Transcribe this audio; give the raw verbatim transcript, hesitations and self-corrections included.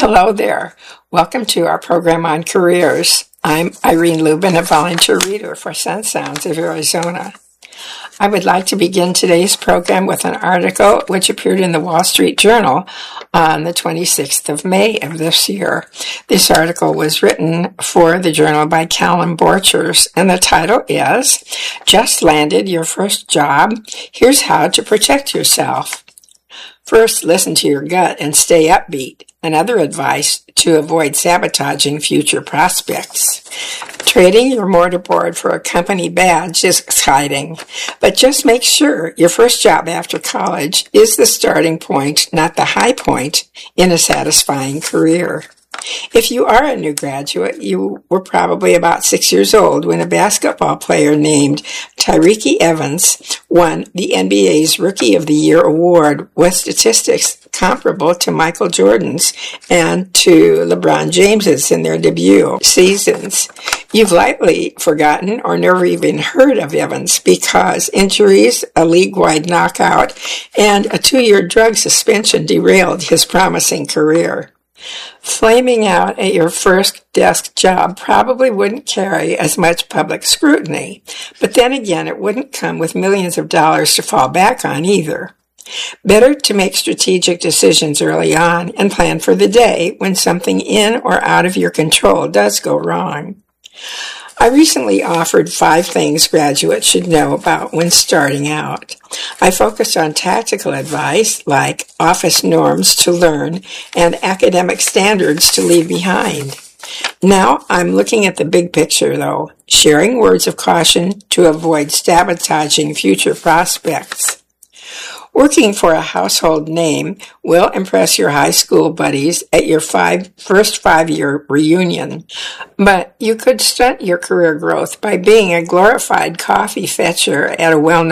Hello there. Welcome to our program on careers. I'm Irene Lubin, a volunteer reader for Sun Sounds of Arizona. I would like to begin today's program with an article which appeared in the Wall Street Journal on the twenty-sixth of May of this year. This article was written for the journal by Callum Borchers, and the title is, Just Landed Your First Job? Here's How to Protect Yourself. First, listen to your gut and stay upbeat. Another advice to avoid sabotaging future prospects. Trading your mortarboard for a company badge is exciting, but just make sure your first job after college is the starting point, not the high point in a satisfying career. If you are a new graduate, you were probably about six years old when a basketball player named Tyreke Evans won the N B A's Rookie of the Year award with statistics comparable to Michael Jordan's and to LeBron James's in their debut seasons. You've likely forgotten or never even heard of Evans because injuries, a league-wide knockout, and a two-year drug suspension derailed his promising career. Flaming out at your first desk job probably wouldn't carry as much public scrutiny, but then again, it wouldn't come with millions of dollars to fall back on either. Better to make strategic decisions early on and plan for the day when something in or out of your control does go wrong. I recently offered five things graduates should know about when starting out. I focused on tactical advice like office norms to learn and academic standards to leave behind. Now I'm looking at the big picture, though, sharing words of caution to avoid sabotaging future prospects. Working for a household name will impress your high school buddies at your five, first five-year reunion, but you could stunt your career growth by being a glorified coffee fetcher at a well-known